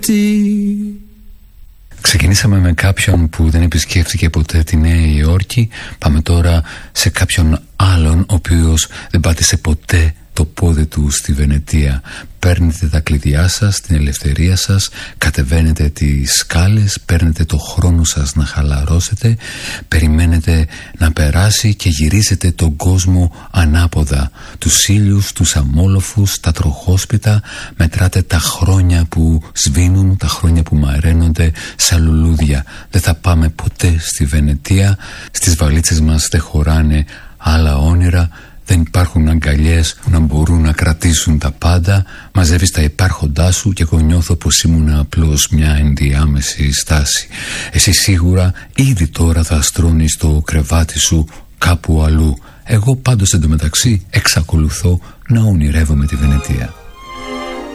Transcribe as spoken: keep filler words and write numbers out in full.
Ξεκινήσαμε με κάποιον που δεν επισκέφθηκε ποτέ τη Νέα Υόρκη. Πάμε τώρα σε κάποιον άλλον ο οποίος δεν πάτησε ποτέ το πόδι του στη Βενετία. Παίρνετε τα κλειδιά σας, την ελευθερία σας, κατεβαίνετε τις σκάλες, παίρνετε το χρόνο σας να χαλαρώσετε, περιμένετε να περάσει και γυρίζετε τον κόσμο ανάποδα. Τους ήλιους, τους αμόλοφους, τα τροχόσπιτα, μετράτε τα χρόνια που σβήνουν, τα χρόνια που μαραίνονται σαν λουλούδια. Δεν θα πάμε ποτέ στη Βενετία, στις βαλίτσες μας δεν χωράνε άλλα όνειρα. Δεν υπάρχουν αγκαλιές που να μπορούν να κρατήσουν τα πάντα. Μαζεύεις τα υπάρχοντά σου και εγώ νιώθω πως ήμουν απλώς μια ενδιάμεση στάση. Εσύ σίγουρα ήδη τώρα θα στρώνεις το κρεβάτι σου κάπου αλλού. Εγώ πάντως εντωμεταξύ εξακολουθώ να ονειρεύομαι τη Βενετία.